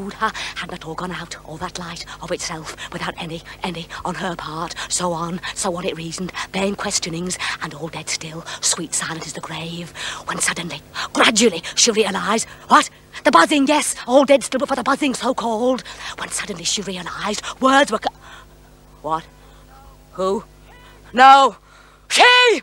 mood hadn't at all gone out, all that light of itself, without any on her part. So on it reasoned, vain questionings, and all dead still, sweet silent as the grave, when suddenly, gradually, she realised, what? The buzzing, yes, all dead still, but for the buzzing so-called. When suddenly she realised words were... What? Who? No! She!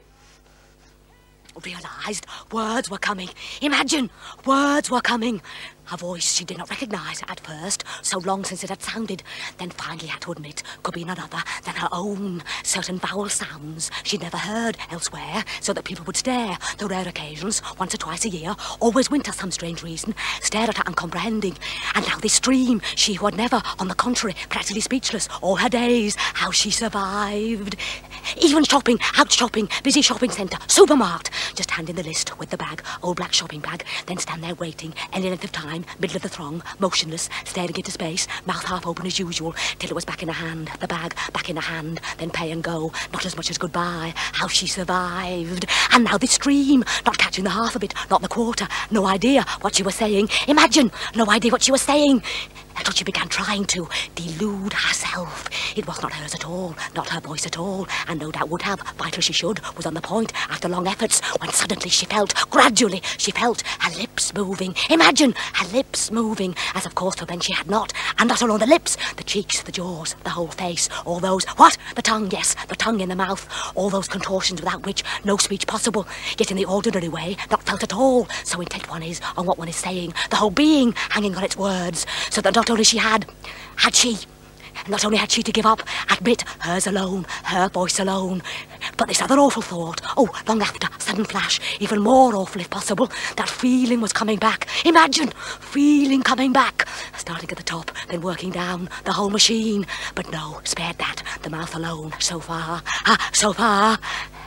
Realised words were coming. Imagine, words were coming. A voice she did not recognise at first, so long since it had sounded, then finally had to admit could be none other than her own. Certain vowel sounds she'd never heard elsewhere, so that people would stare, though rare occasions, once or twice a year, always winter some strange reason, stare at her uncomprehending. And now this dream, she who had never, on the contrary, practically speechless all her days, how she survived. Even shopping, out shopping, busy shopping centre, supermarket, just hand in the list with the bag, old black shopping bag, then stand there waiting any length of time, middle of the throng, motionless, staring into space, mouth half open as usual, till it was back in her hand, the bag back in her hand, then pay and go, not as much as goodbye, how she survived. And now this dream, not catching the half of it, not the quarter, no idea what she was saying, imagine, no idea what she was saying, until she began trying to delude herself. It was not hers at all, not her voice at all, and no doubt would have, vital she should, was on the point, after long efforts, when suddenly she felt, gradually, she felt her lips moving. Imagine, her lips moving, as of course till then she had not, and not alone the lips, the cheeks, the jaws, the whole face, all those, what? The tongue, yes, the tongue in the mouth, all those contortions without which no speech possible, yet in the ordinary way, not felt at all, so intent one is on what one is saying, the whole being hanging on its words, so that not only she had she, not only had she to give up, admit, hers alone, her voice alone, but this other awful thought, oh, long after, sudden flash, even more awful if possible, that feeling was coming back. Imagine, feeling coming back, starting at the top, then working down, the whole machine, but no, spared that, the mouth alone, so far, so far.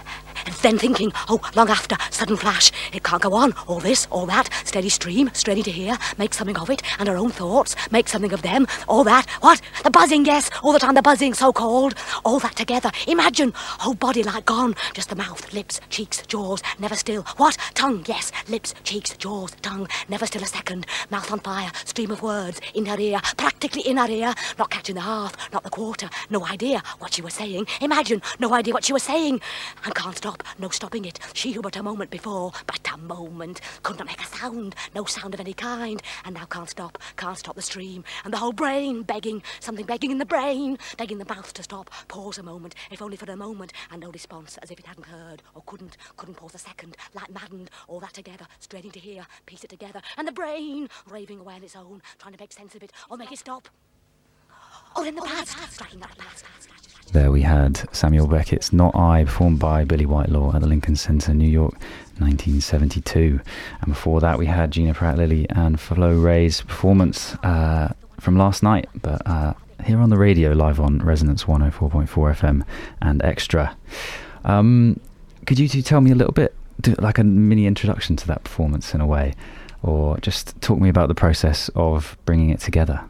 Then thinking, oh, long after, sudden flash, it can't go on, all this, all that, steady stream, straining to hear, make something of it, and her own thoughts, make something of them, all that, what? The buzzing, yes, all the time the buzzing, so-called, all that together, imagine, whole body like gone, just the mouth, lips, cheeks, jaws, never still, what? Tongue, yes, lips, cheeks, jaws, tongue, never still a second, mouth on fire, stream of words, in her ear, practically in her ear, not catching the half, not the quarter, no idea what she was saying, imagine, no idea what she was saying, and can't stop. No stopping it. She who but a moment before, could not make a sound, no sound of any kind, and now can't stop the stream, and the whole brain begging, something begging in the brain, begging the mouth to stop, pause a moment, if only for a moment, and no response, as if it hadn't heard, or couldn't pause a second, like maddened, all that together, straining to hear, piece it together, and the brain raving away on its own, trying to make sense of it, or make it stop. Or in the past, striking out the past. There we had Samuel Beckett's Not I, performed by Billy Whitelaw at the Lincoln Center, New York, 1972. And before that we had Gina Pratt-Lilly and Flo Ray's performance from last night, but here on the radio, live on Resonance 104.4 FM and Extra. Could you two tell me a little bit, do like a mini introduction to that performance in a way, or just talk me about the process of bringing it together?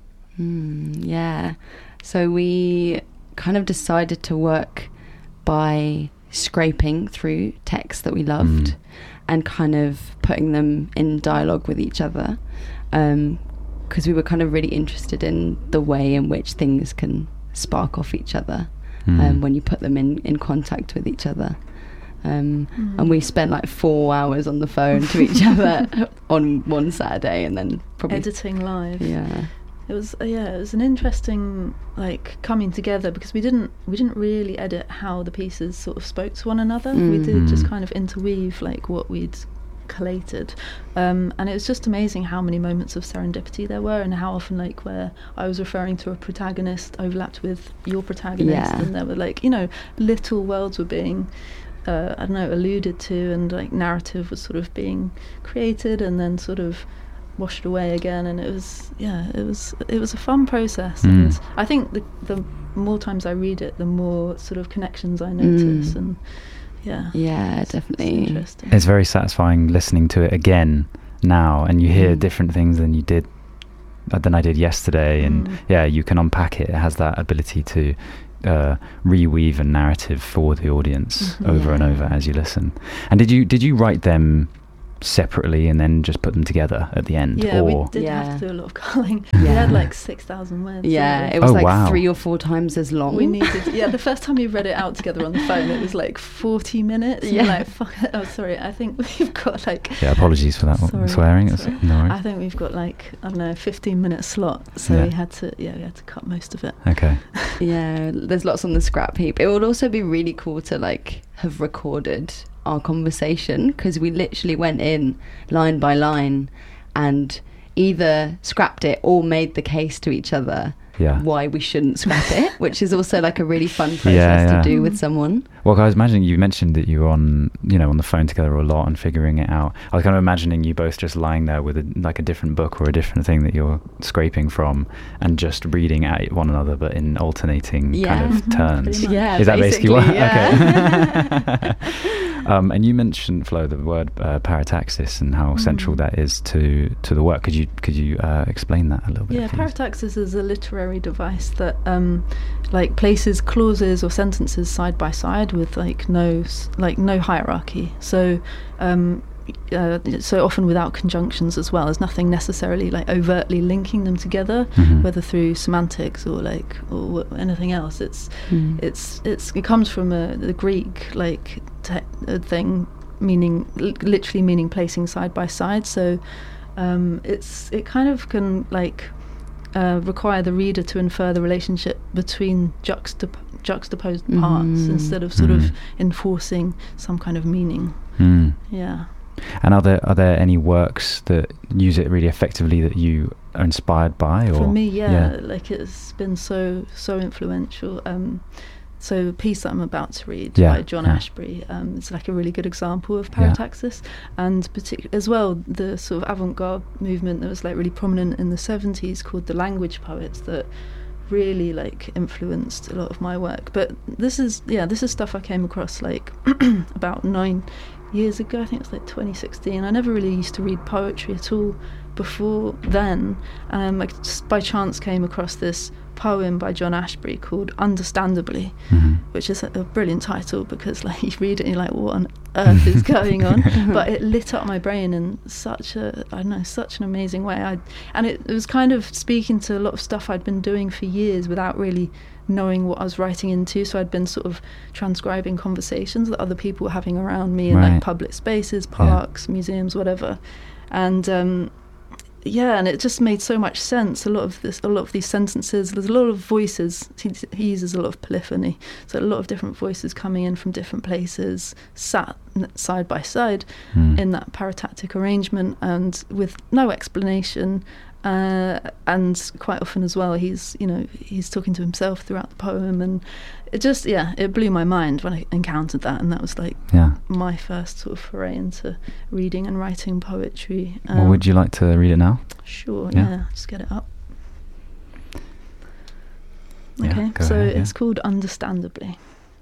Yeah, so we kind of decided to work by scraping through texts that we loved and kind of putting them in dialogue with each other, because we were kind of really interested in the way in which things can spark off each other when you put them in contact with each other. And we spent like 4 hours on the phone to each other on one Saturday, and then probably editing live. Yeah. It was an interesting coming together, because we didn't really edit how the pieces sort of spoke to one another. We did just kind of interweave what we'd collated, and it was just amazing how many moments of serendipity there were, and how often where I was referring to a protagonist overlapped with your protagonist, and there were little worlds were being alluded to, and narrative was sort of being created and then sort of washed away again, and it was a fun process. And I think the more times I read it, the more sort of connections I notice, and definitely it's very satisfying listening to it again now, and you hear different things than I did yesterday, and you can unpack it. It has that ability to reweave a narrative for the audience over and over as you listen. And did you write them separately and then just put them together at the end? Yeah, or we did have to do a lot of culling. Yeah. We had like 6,000 words. Yeah, didn't it was Oh, like wow. 3 or 4 times as long. we needed. Yeah, the first time we read it out together on the phone, it was like 40 minutes. Yeah. And we're like, fuck. Oh, sorry. I think we've got like. Yeah, apologies for that Sorry, swearing. It's sorry. no worries. I think we've got like, I don't know, a 15-minute slot. So Yeah. we had to cut most of it. Okay. Yeah, there's lots on the scrap heap. It would also be really cool to like have recorded our conversation, because we literally went in line by line and either scrapped it or made the case to each other Yeah. why we shouldn't scrap it, which is also like a really fun process Yeah. to do with someone. Well, I was imagining, you mentioned that you were on the phone together a lot and figuring it out. I was kind of imagining you both just lying there with a different book or a different thing that you're scraping from and just reading at one another, but in alternating kind of turns. Pretty much. Yeah, Is that basically what? yeah. Okay. And you mentioned, Flo, the word parataxis and how central that is to the work. Could you explain that a little bit? Yeah, please? parataxis is a literary device that like places clauses or sentences side by side with like no hierarchy. So so often without conjunctions as well. There's nothing necessarily like overtly linking them together, whether through semantics or anything else. It comes from the Greek like thing, meaning literally meaning placing side by side. So it kind of can like require the reader to infer the relationship between juxtaposed parts instead of sort of enforcing some kind of meaning. Yeah. And are there any works that use it really effectively that you are inspired by? Or? For me, yeah, like it's been so influential. So a piece that I'm about to read by John Ashbery, it's like a really good example of parataxis, and particularly as well the sort of avant-garde movement that was like really prominent in the 70s called the language poets that really like influenced a lot of my work. But this is stuff I came across like about 9 years ago. I think it's like 2016. I never really used to read poetry at all before then, and I just by chance came across this poem by John Ashbery called Understandably, which is a brilliant title because like you read it and you're like, what on earth is going on? But it lit up my brain in such an amazing way. And it was kind of speaking to a lot of stuff I'd been doing for years without really knowing what I was writing into. So I'd been sort of transcribing conversations that other people were having around me in like public spaces, parks, museums, whatever. And and it just made so much sense. A lot of these sentences, there's a lot of voices. He uses a lot of polyphony, so a lot of different voices coming in from different places, sat side by side in that paratactic arrangement, and with no explanation. And quite often as well, he's talking to himself throughout the poem, and it blew my mind when I encountered that, and that was like my first sort of foray into reading and writing poetry. Well, would you like to read it now? Sure, yeah, just get it up. Okay, so it's called Understandably.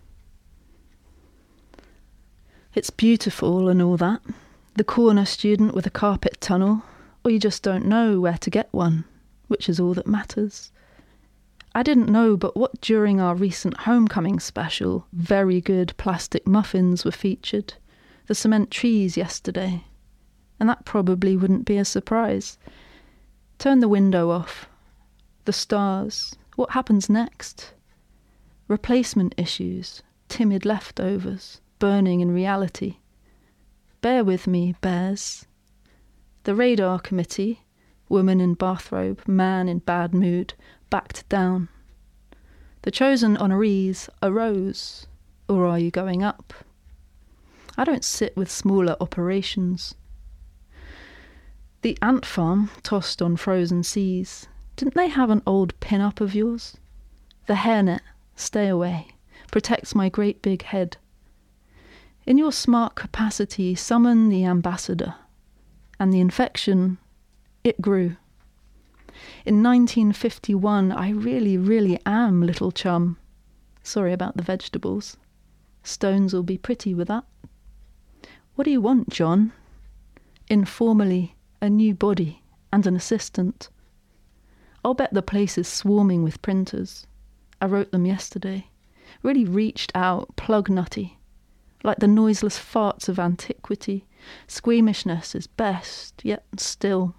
It's beautiful and all that, the corner student with a carpet tunnel, or you just don't know where to get one, which is all that matters. I didn't know but what during our recent homecoming special, very good plastic muffins were featured, the cement trees yesterday, and that probably wouldn't be a surprise. Turn the window off. The stars. What happens next? Replacement issues, timid leftovers, burning in reality. Bear with me, bears. The radar committee, woman in bathrobe, man in bad mood, backed down. The chosen honorees arose, or are you going up? I don't sit with smaller operations. The ant farm tossed on frozen seas. Didn't they have an old pin-up of yours? The hairnet, stay away, protects my great big head. In your smart capacity, summon the ambassador. And the infection, it grew. In 1951, I really, really am little chum. Sorry about the vegetables. Stones will be pretty with that. What do you want, John? Informally, a new body and an assistant. I'll bet the place is swarming with printers. I wrote them yesterday. Really reached out, plug nutty. like the noiseless farts of antiquity. Squeamishness is best, yet still.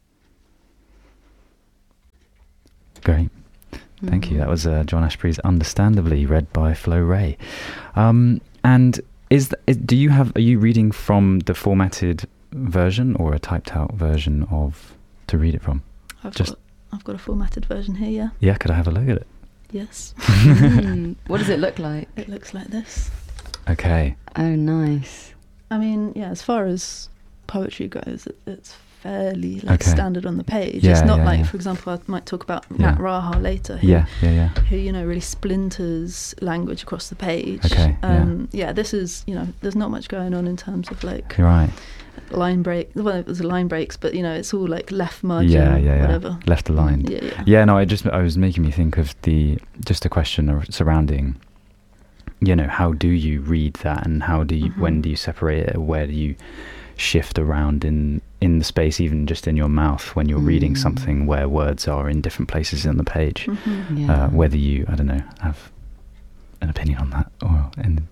Great. Thank you. That was John Ashbery's Understandably, read by Flo Ray. And are you reading from the formatted version or a typed out version to read it from? I've got a formatted version here, yeah. Yeah, could I have a look at it? Yes. What does it look like? It looks like this. Okay. Oh, nice. I mean, yeah, as far as poetry goes, it's fairly standard on the page. Yeah, it's not yeah. for example, I might talk about Nat Raha later. Who, who, really splinters language across the page. Okay. This is, there's not much going on in terms of like You're right. line break. Well, there's line breaks, but it's all like left margin, whatever. Left aligned. Yeah. No, I was making me think of just a question surrounding, how do you read that, and how do you when do you separate it? Where do you shift around in the space, even just in your mouth when you're reading something where words are in different places on the page? Whether you, I don't know, have an opinion on that or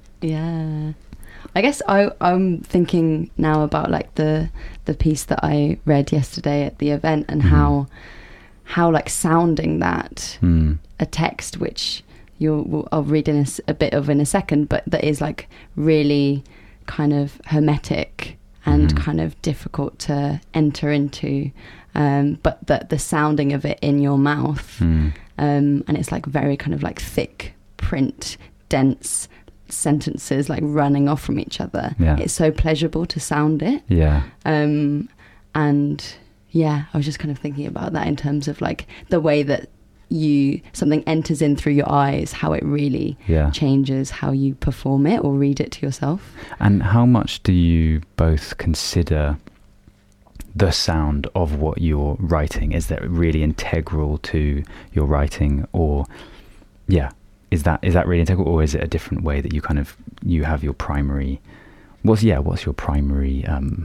I guess I'm thinking now about like the piece that I read yesterday at the event, and how like sounding that a text which I'll read in a bit of in a second, but that is like really kind of hermetic and kind of difficult to enter into, but the sounding of it in your mouth, and it's like very kind of like thick print, dense sentences like running off from each other. It's so pleasurable to sound it. And I was just kind of thinking about that in terms of like the way that something enters in through your eyes, how it really changes how you perform it or read it to yourself. And how much do you both consider the sound of what you're writing? Is that really integral to your writing, or is that really integral, or is it a different way that you have your primary what's your primary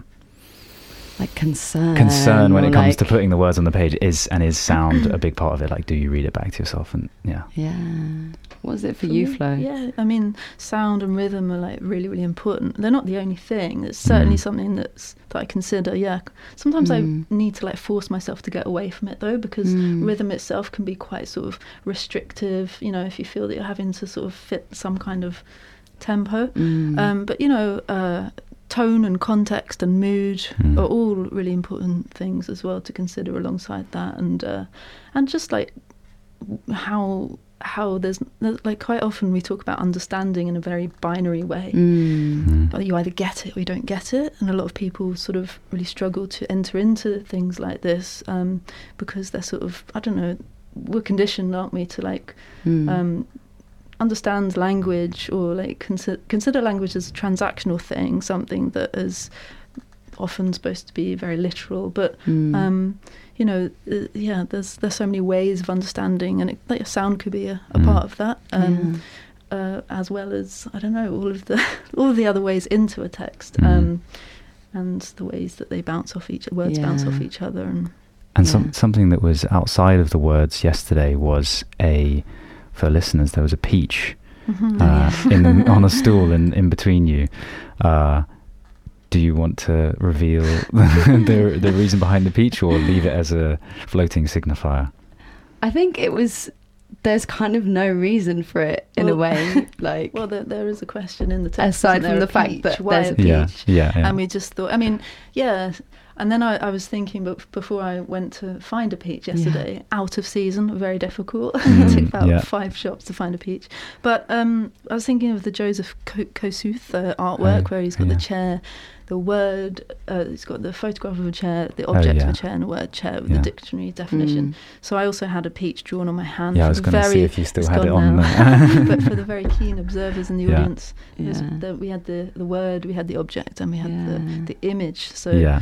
like concern when it comes to putting the words on the page? Is sound a big part of it? Like, do you read it back to yourself? And what is it for you, Flo? I mean, sound and rhythm are like really, really important. They're not the only thing. It's certainly something that I consider. Sometimes I need to like force myself to get away from it though, because rhythm itself can be quite sort of restrictive, if you feel that you're having to sort of fit some kind of tempo. But tone and context and mood are all really important things as well to consider alongside that, and just like how there's like quite often we talk about understanding in a very binary way. You either get it or you don't get it, and a lot of people sort of really struggle to enter into things like this because they're sort of, I don't know, we're conditioned, aren't we, to like understand language, or like consider language as a transactional thing, something that is often supposed to be very literal, but there's so many ways of understanding, and like sound could be a part of that, as well as, I don't know, all of the other ways into a text, and the ways that they bounce off bounce off each other, and something that was outside of the words yesterday was for listeners, there was a peach on a stool in between you. Do you want to reveal the reason behind the peach, or leave it as a floating signifier? I think there's kind of no reason for it in a way. Like, well, there is a question in the text, aside from the fact that why there's a peach? And we just thought, and then I was thinking, but before I went to find a peach yesterday, out of season, very difficult. It took about 5 shops to find a peach. But I was thinking of the Joseph Kosuth artwork, where he's got the chair, the word, he's got the photograph of a chair, the object of a chair, and the word chair with the dictionary definition. So I also had a peach drawn on my hand. I was going to see if you still had it on there. But for the very keen observers in the audience, we had the word, we had the object, and we had the image. So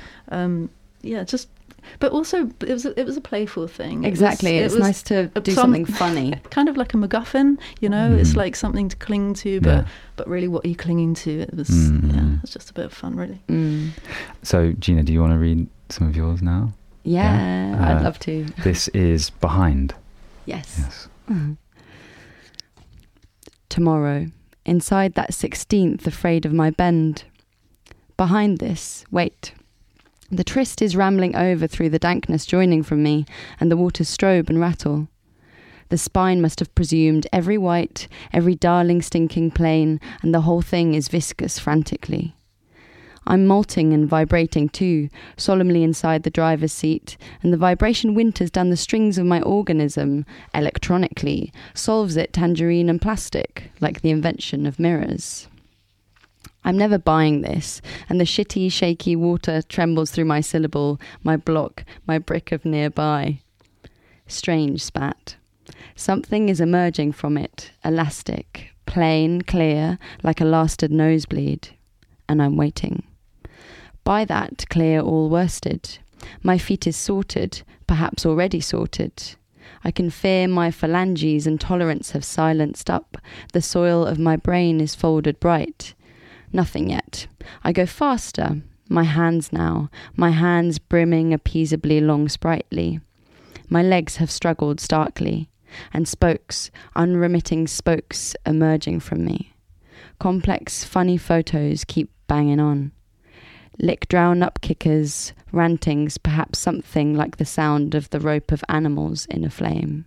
but also it was a playful thing. Exactly. It's nice to do something funny, kind of like a MacGuffin. It's like something to cling to, but really, what are you clinging to? It was it's just a bit of fun, really. So, Gina, do you want to read some of yours now? I'd love to. This is Behind. Yes. Tomorrow, inside that 16th afraid of my bend. Behind this, wait. The tryst is rambling over through the dankness joining from me, and the waters strobe and rattle. The spine must have presumed every white, every darling stinking plain, and the whole thing is viscous frantically. I'm molting and vibrating too, solemnly inside the driver's seat, and the vibration winters down the strings of my organism, electronically, solves it tangerine and plastic, like the invention of mirrors. I'm never buying this, and the shitty, shaky water trembles through my syllable, my block, my brick of nearby. Strange spat. Something is emerging from it, elastic, plain, clear, like a lasted nosebleed. And I'm waiting. By that, clear all worsted. My feet is sorted, perhaps already sorted. I can fear my phalanges and tolerance have silenced up. The soil of my brain is folded bright. Nothing yet. I go faster. My hands now. My hands brimming appeasably long sprightly. My legs have struggled starkly. And spokes, unremitting spokes, emerging from me. Complex, funny photos keep banging on. Lick drown up kickers, rantings, perhaps something like the sound of the rope of animals in a flame.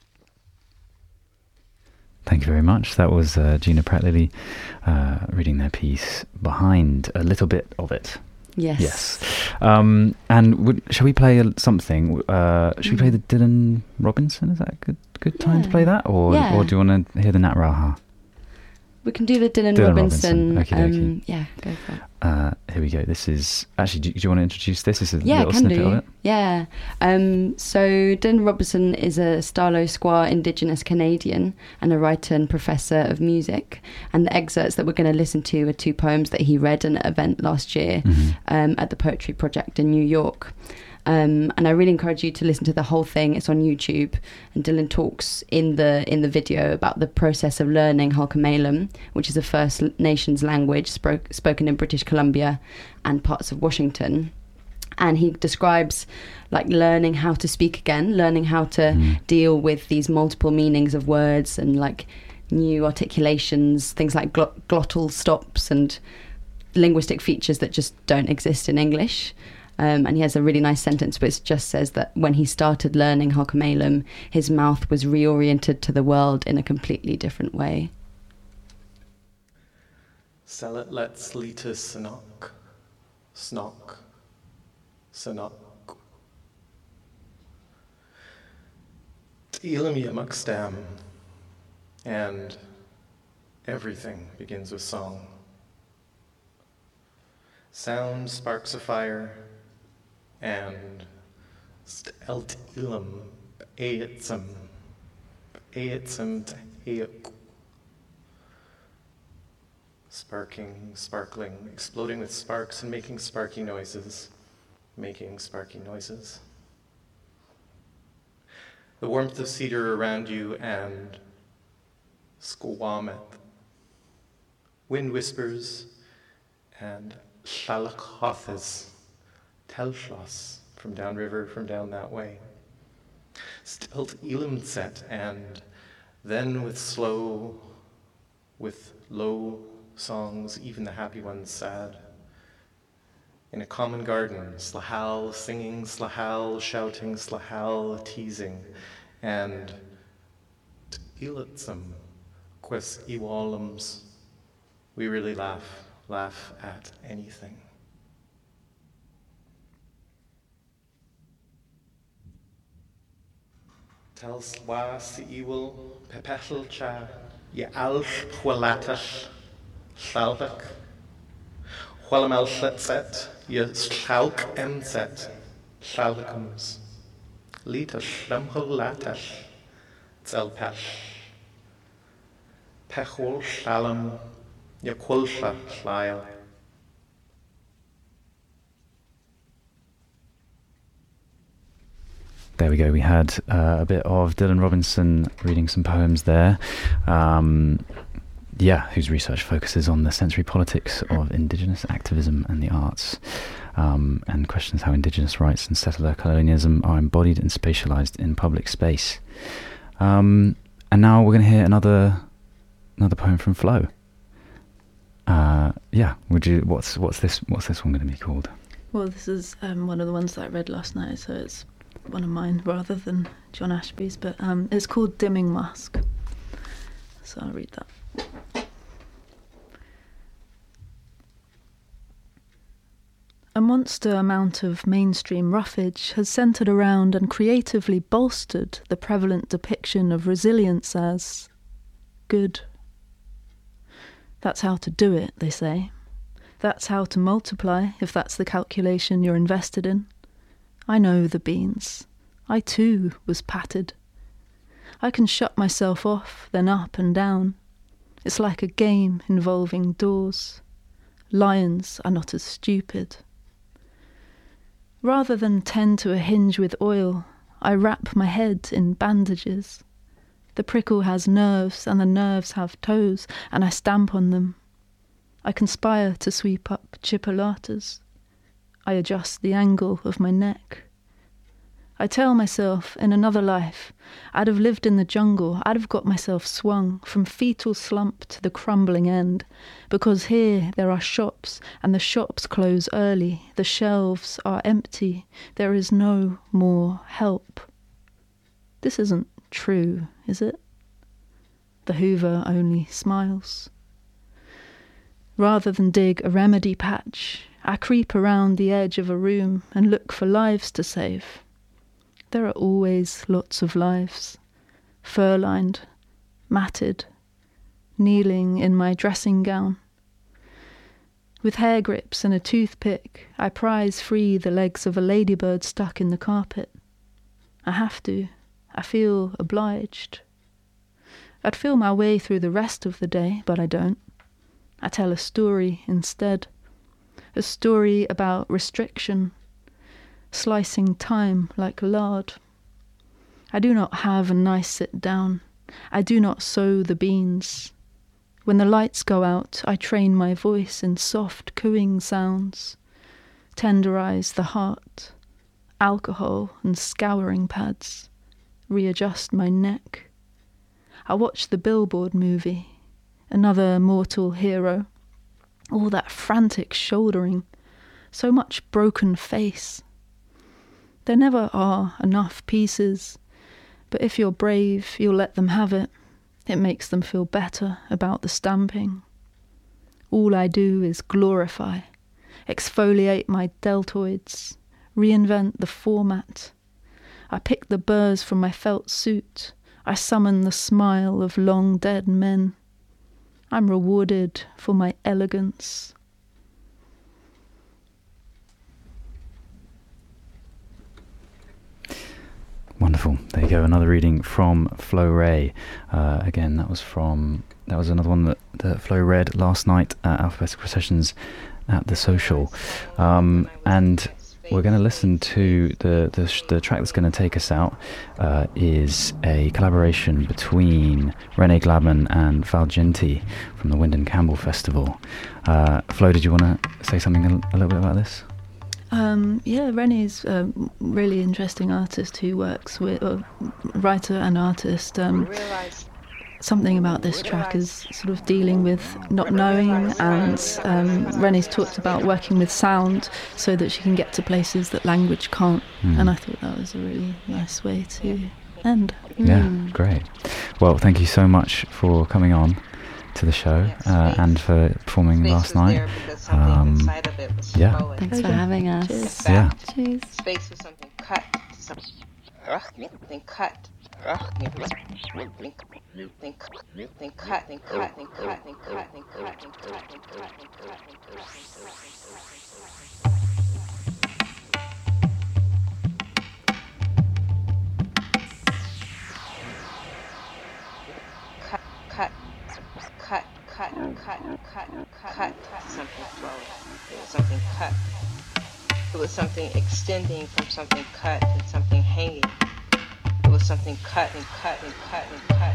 Thank you very much. That was Gina Pratt-Lilly reading their piece Behind, a little bit of it. Yes. And shall we play something? Should we play the Dylan Robinson? Is that a good time to play that? Or do you want to hear the Nat Raha? We can do the Dylan Robinson. Okay. Yeah, go for it. Here we go. This is... Actually, do you want to introduce this? This is a little little snippet of it. Yeah. So Dylan Robinson is a Starlow Squaw Indigenous Canadian and a writer and professor of music. And the excerpts that we're going to listen to are 2 poems that he read in an event last year at the Poetry Project in New York. And I really encourage you to listen to the whole thing. It's on YouTube, and Dylan talks in the video about the process of learning Halkomelem, which is a First Nations language spoken in British Columbia and parts of Washington. And he describes like learning how to speak again, learning how to deal with these multiple meanings of words and like new articulations, things like glottal stops and linguistic features that just don't exist in English. And he has a really nice sentence which just says that when he started learning Halkomelem, his mouth was reoriented to the world in a completely different way. Selet let's litus sanok, snok, sanok. T'elam yamukstam, and everything begins with song. Sound sparks a fire, and stelt ilam eitsam teheuk. Sparking, sparkling, exploding with sparks and making sparky noises. The warmth of cedar around you and squamet. Wind whispers and shalakhothas. Telfloss from downriver, from down that way. Stilt Elimset, and then with low songs, even the happy ones sad. In a common garden, slahal singing, slahal shouting, slahal teasing, and T'ilitsum, quest iwalums. We really laugh at anything. Tel swa si iwil pepethel cha ye alf chwalatash shalvak chwalamel set ye shalk emset shalvakums litash lamhul latash zel pesh pechol shalam ye kwulsha shlail. There we go. We had a bit of Dylan Robinson reading some poems there. Whose research focuses on the sensory politics of Indigenous activism and the arts, and questions how Indigenous rights and settler colonialism are embodied and spatialized in public space. And now we're going to hear another poem from Flo. What's this one going to be called? Well, this is one of the ones that I read last night, so it's one of mine rather than John Ashby's, but it's called Dimming Mask. So I'll read that. A monster amount of mainstream roughage has centred around and creatively bolstered the prevalent depiction of resilience as good. That's how to do it, they say. That's how to multiply, if that's the calculation you're invested in. I know the beans. I too was patted. I can shut myself off, then up and down. It's like a game involving doors. Lions are not as stupid. Rather than tend to a hinge with oil, I wrap my head in bandages. The prickle has nerves, and the nerves have toes, and I stamp on them. I conspire to sweep up chipolatas. I adjust the angle of my neck. I tell myself, in another life, I'd have lived in the jungle, I'd have got myself swung from fetal slump to the crumbling end, because here there are shops, and the shops close early, the shelves are empty, there is no more help. This isn't true, is it? The Hoover only smiles. Rather than dig a remedy patch, I creep around the edge of a room and look for lives to save. There are always lots of lives, fur-lined, matted, kneeling in my dressing gown. With hair grips and a toothpick, I prise free the legs of a ladybird stuck in the carpet. I have to. I feel obliged. I'd feel my way through the rest of the day, but I don't. I tell a story instead. A story about restriction, slicing time like lard. I do not have a nice sit down. I do not sow the beans. When the lights go out, I train my voice in soft cooing sounds, tenderize the heart, alcohol and scouring pads, readjust my neck. I watch the Billboard movie, another mortal hero. All that frantic shouldering, so much broken face. There never are enough pieces, but if you're brave, you'll let them have it. It makes them feel better about the stamping. All I do is glorify, exfoliate my deltoids, reinvent the format. I pick the burrs from my felt suit. I summon the smile of long dead men. I'm rewarded for my elegance. Wonderful. There you go. Another reading from Flo Ray. Again, that was another one that Flo read last night at Alphabetical Sessions at the Social. And we're going to listen to the track that's going to take us out. Is a collaboration between René Glabman and Val Genti from the Wyndham Campbell Festival. Flo, did you want to say something a little bit about this? Yeah, René's a really interesting artist who works with, writer and artist. Something about this track is sort of dealing with not knowing, and René's talked about working with sound so that she can get to places that language can't. And I thought that was a really nice way to end. Yeah, great. Well, thank you so much for coming on to the show and for performing last night. Yeah. Thanks for having us. Cheers. Yeah. Cheers. Space for something cut, something cut. Something flowing. It was something cut. It was something extending from something cut and something hanging. It was something cut and cut and cut and cut.